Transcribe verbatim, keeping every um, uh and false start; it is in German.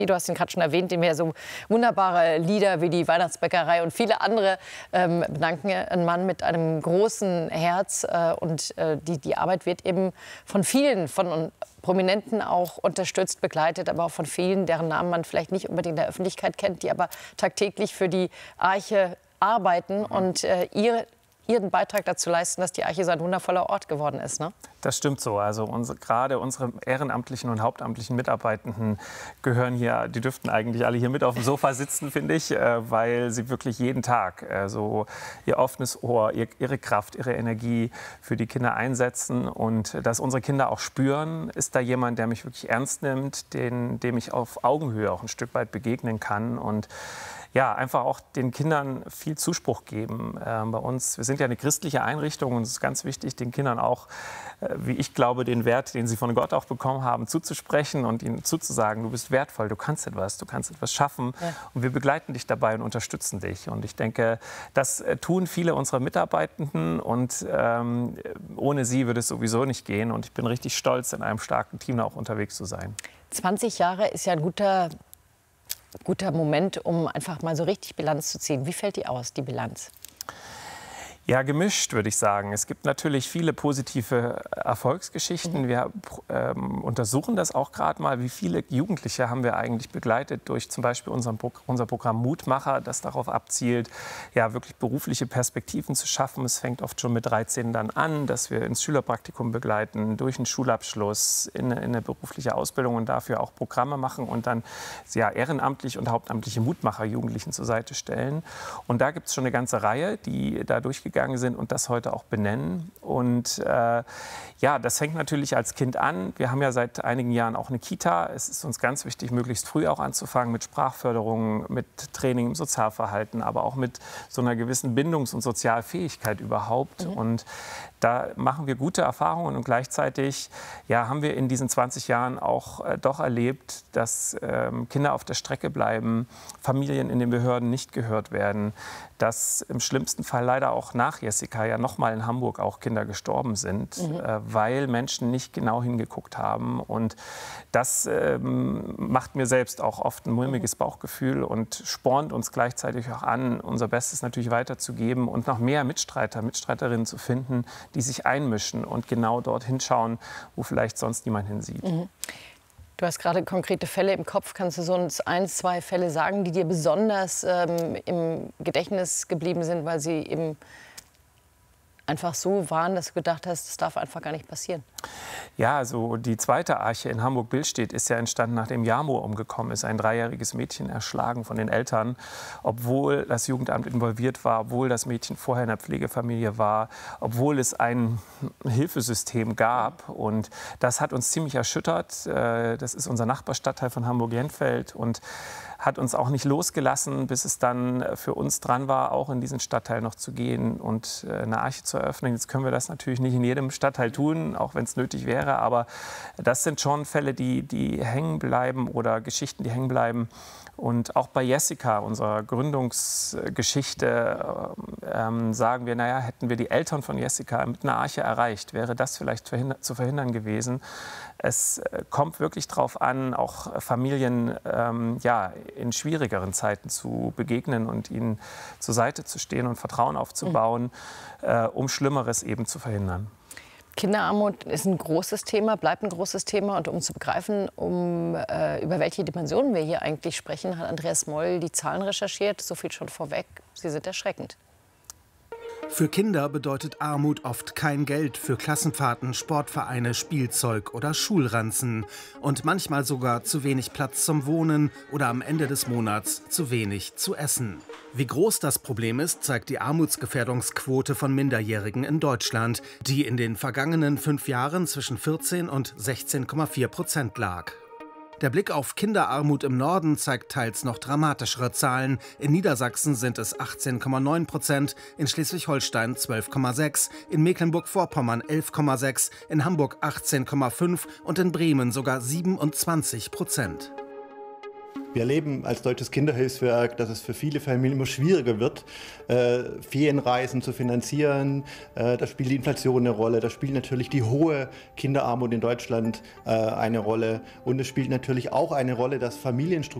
Du hast ihn gerade schon erwähnt, dem ja so wunderbare Lieder wie die Weihnachtsbäckerei und viele andere ähm, bedanken. Ein Mann mit einem großen Herz äh, und äh, die, die Arbeit wird eben von vielen, von Prominenten auch unterstützt, begleitet, aber auch von vielen, deren Namen man vielleicht nicht unbedingt in der Öffentlichkeit kennt, die aber tagtäglich für die Arche arbeiten mhm. und äh, ihr ihren Beitrag dazu leisten, dass die Arche so ein wundervoller Ort geworden ist, ne? Das stimmt so. Also unsere, gerade unsere ehrenamtlichen und hauptamtlichen Mitarbeitenden gehören hier, die dürften eigentlich alle hier mit auf dem Sofa sitzen, finde ich, äh, weil sie wirklich jeden Tag äh, so ihr offenes Ohr, ihr, ihre Kraft, ihre Energie für die Kinder einsetzen und dass unsere Kinder auch spüren, ist da jemand, der mich wirklich ernst nimmt, den, dem ich auf Augenhöhe auch ein Stück weit begegnen kann und ja, einfach auch den Kindern viel Zuspruch geben. Äh, bei uns, wir sind ja eine christliche Einrichtung und es ist ganz wichtig, den Kindern auch, äh, wie ich glaube, den Wert, den sie von Gott auch bekommen haben, zuzusprechen und ihnen zuzusagen, du bist wertvoll, du kannst etwas, du kannst etwas schaffen ja. und wir begleiten dich dabei und unterstützen dich. Und ich denke, das äh, tun viele unserer Mitarbeitenden und ähm, ohne sie würde es sowieso nicht gehen. Und ich bin richtig stolz, in einem starken Team auch unterwegs zu sein. zwanzig Jahre ist ja ein guter Guter Moment, um einfach mal so richtig Bilanz zu ziehen. Wie fällt die aus, die Bilanz? Ja, gemischt, würde ich sagen. Es gibt natürlich viele positive Erfolgsgeschichten. Mhm. Wir ähm, untersuchen das auch gerade mal, wie viele Jugendliche haben wir eigentlich begleitet durch zum Beispiel unseren Pro unser Programm Mutmacher, das darauf abzielt, ja, wirklich berufliche Perspektiven zu schaffen. Es fängt oft schon mit dreizehn dann an, dass wir ins Schülerpraktikum begleiten, durch einen Schulabschluss, in, in eine berufliche Ausbildung und dafür auch Programme machen und dann ja, ehrenamtlich und hauptamtliche Mutmacher Jugendlichen zur Seite stellen. Und da gibt es schon eine ganze Reihe, die da durchgegangen sind und das heute auch benennen. Und äh, ja, das fängt natürlich als Kind an. Wir haben ja seit einigen Jahren auch eine Kita. Es ist uns ganz wichtig, möglichst früh auch anzufangen mit Sprachförderung, mit Training im Sozialverhalten, aber auch mit so einer gewissen Bindungs- und Sozialfähigkeit überhaupt. Mhm. Und da machen wir gute Erfahrungen und gleichzeitig ja, haben wir in diesen zwanzig Jahren auch äh, doch erlebt, dass ähm, Kinder auf der Strecke bleiben, Familien in den Behörden nicht gehört werden, dass im schlimmsten Fall leider auch nach Jessica ja noch mal in Hamburg auch Kinder gestorben sind, mhm. äh, weil Menschen nicht genau hingeguckt haben. Und das ähm, macht mir selbst auch oft ein mulmiges Bauchgefühl und spornt uns gleichzeitig auch an, unser Bestes natürlich weiterzugeben und noch mehr Mitstreiter, Mitstreiterinnen zu finden, die sich einmischen und genau dort hinschauen, wo vielleicht sonst niemand hinsieht. Mhm. Du hast gerade konkrete Fälle im Kopf. Kannst du so uns ein, zwei Fälle sagen, die dir besonders ähm, im Gedächtnis geblieben sind, weil sie eben einfach so waren, dass du gedacht hast, das darf einfach gar nicht passieren? Ja, also die zweite Arche in Hamburg-Billstedt ist ja entstanden, nachdem Jamur umgekommen ist. Ein dreijähriges Mädchen erschlagen von den Eltern, obwohl das Jugendamt involviert war, obwohl das Mädchen vorher in der Pflegefamilie war, obwohl es ein Hilfesystem gab. Und das hat uns ziemlich erschüttert. Das ist unser Nachbarstadtteil von Hamburg-Jenfeld und hat uns auch nicht losgelassen, bis es dann für uns dran war, auch in diesen Stadtteil noch zu gehen und eine Arche zu eröffnen. Jetzt können wir das natürlich nicht in jedem Stadtteil tun, auch wenn es nötig wäre. Aber das sind schon Fälle, die, die hängen bleiben oder Geschichten, die hängen bleiben. Und auch bei Jessica, unserer Gründungsgeschichte, ähm, sagen wir, naja, hätten wir die Eltern von Jessica mit einer Arche erreicht, wäre das vielleicht verhindert, zu verhindern gewesen. Es kommt wirklich darauf an, auch Familien ähm, ja, in schwierigeren Zeiten zu begegnen und ihnen zur Seite zu stehen und Vertrauen aufzubauen, mhm. äh, um Schlimmeres eben zu verhindern. Kinderarmut ist ein großes Thema, bleibt ein großes Thema. Und um zu begreifen, um, äh, über welche Dimensionen wir hier eigentlich sprechen, hat Andreas Moll die Zahlen recherchiert. So viel schon vorweg, sie sind erschreckend. Für Kinder bedeutet Armut oft kein Geld für Klassenfahrten, Sportvereine, Spielzeug oder Schulranzen. Und manchmal sogar zu wenig Platz zum Wohnen oder am Ende des Monats zu wenig zu essen. Wie groß das Problem ist, zeigt die Armutsgefährdungsquote von Minderjährigen in Deutschland, die in den vergangenen fünf Jahren zwischen vierzehn und sechzehn Komma vier Prozent lag. Der Blick auf Kinderarmut im Norden zeigt teils noch dramatischere Zahlen. In Niedersachsen sind es achtzehn Komma neun Prozent, in Schleswig-Holstein zwölf Komma sechs, in Mecklenburg-Vorpommern elf Komma sechs, in Hamburg achtzehn Komma fünf und in Bremen sogar siebenundzwanzig Prozent. Wir erleben als Deutsches Kinderhilfswerk, dass es für viele Familien immer schwieriger wird, äh, Ferienreisen zu finanzieren. Äh, da spielt die Inflation eine Rolle, da spielt natürlich die hohe Kinderarmut in Deutschland äh, eine Rolle. Und es spielt natürlich auch eine Rolle, dass Familienstrukturen